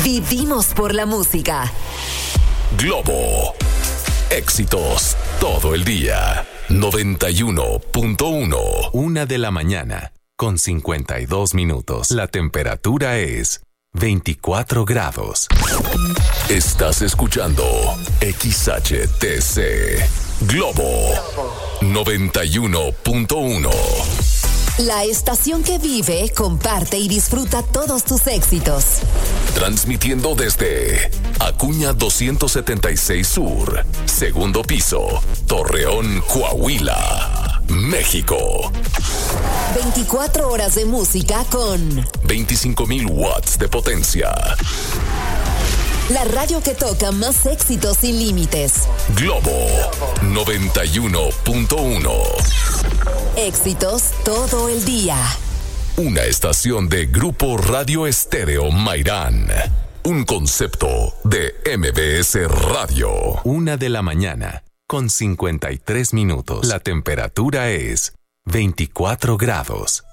Vivimos por la música. Globo. Éxitos todo el día. 91.1. 1 de la mañana, con 52 minutos. La temperatura es 24 grados. Estás escuchando XHTC. Globo. 91.1. La estación que vive, comparte y disfruta todos tus éxitos. Transmitiendo desde Acuña 276 Sur, segundo piso, Torreón, Coahuila, México. 24 horas de música con 25,000 watts de potencia. La radio que toca más éxitos sin límites. Globo 91.1. Éxitos todo el día. Una estación de Grupo Radio Estéreo Mairán. Un concepto de MBS Radio. 1 de la mañana, con 53 minutos. La temperatura es 24 grados.